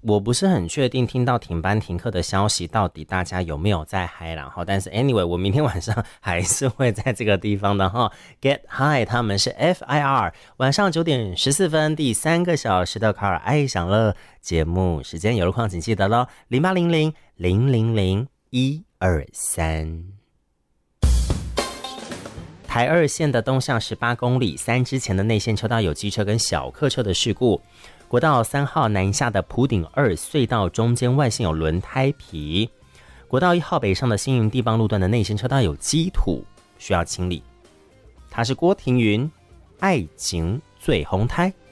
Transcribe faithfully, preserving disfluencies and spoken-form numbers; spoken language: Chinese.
我不是很确定听到停班停课的消息到底大家有没有在嗨啦，但是 anyway 我明天晚上还是会在这个地方的哈 Get High， 他们是 F I R， 晚上九点十四分第三个小时的卡尔爱享乐节目时间，有路况请记得咯，零八零零零零零一二三。台二线的东向十八公里，三之前的内线车道有机车跟小客车的事故。国道三号南下的埔顶二隧道中间外线有轮胎皮。国道一号北上的新营地邦路段的内线车道有积土，需要清理。他是郭庭云，爱情最红胎。